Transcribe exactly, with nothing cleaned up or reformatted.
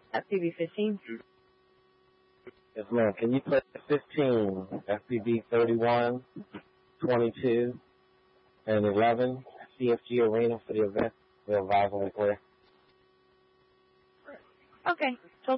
F P B fifteen. Yes, ma'am. Can you play fifteen, F P B thirty-one, twenty-two, and eleven, C F G Arena for the event? We'll advise when we're clear. Okay.